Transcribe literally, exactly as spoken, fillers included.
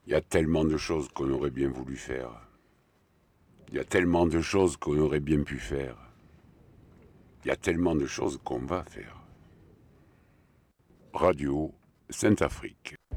Il y a tellement de choses qu'on aurait bien voulu faire. Il y a tellement de choses qu'on aurait bien pu faire. Il y a tellement de choses qu'on va faire. Radio Sainte-Afrique.